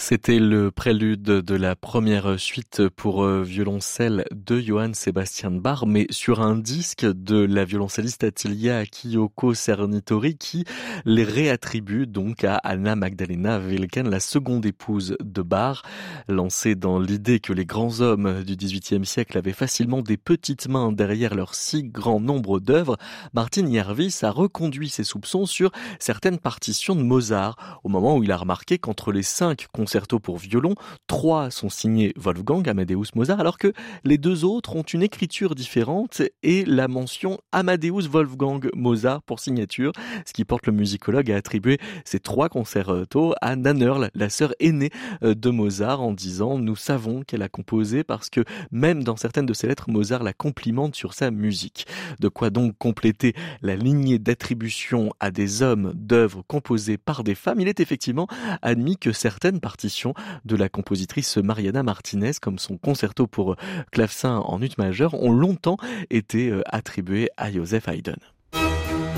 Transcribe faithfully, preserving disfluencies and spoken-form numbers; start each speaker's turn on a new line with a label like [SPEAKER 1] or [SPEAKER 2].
[SPEAKER 1] C'était le prélude de la première suite pour violoncelle de Johann Sebastian Bach, mais sur un disque de la violoncelliste Attilia Kiyoko Cernitori qui les réattribue donc à Anna Magdalena Wilken, la seconde épouse de Bach. Lancée dans l'idée que les grands hommes du dix-huitième siècle avaient facilement des petites mains derrière leur si grand nombre d'œuvres, Martin Järvis a reconduit ses soupçons sur certaines partitions de Mozart, au moment où il a remarqué qu'entre les cinq concertos pour violon, trois sont signés Wolfgang Amadeus Mozart, alors que les deux autres ont une écriture différente et la mention Amadeus Wolfgang Mozart pour signature, ce qui porte le musicologue à attribuer ces trois concertos à Nannerl, la sœur aînée de Mozart, en disant « Nous savons qu'elle a composé parce que même dans certaines de ses lettres, Mozart la complimente sur sa musique ». De quoi donc compléter la lignée d'attribution à des hommes d'œuvres composées par des femmes. Il est effectivement admis que certaines partitions de la compositrice Mariana Martinez, comme son concerto pour clavecin en ut majeur, ont longtemps été attribuées à Joseph Haydn.